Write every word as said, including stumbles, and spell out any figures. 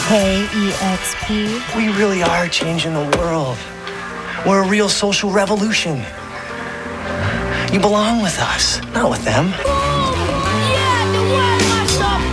K E X P. We really are changing the world. We're a real social revolution. You belong with us, not with them.